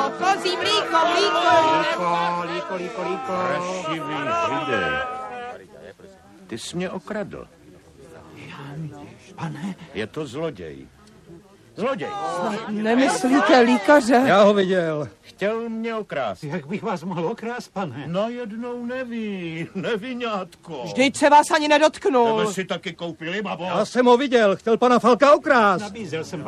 kozí mlíko. Líko. Prašivý Žide. Ty jsi mě okradl. Pane? Je to zloděj. Zloděj. Nemyslíte líkaře? Já ho viděl. Chtěl mě okrást. Jak bych vás mohl okrást, pane? Najednou neví, neviňátko. Vždyť se vás ani nedotknul. Tebe si taky koupili, babo. Já jsem ho viděl, chtěl pana Falka okrást. Nabízel jsem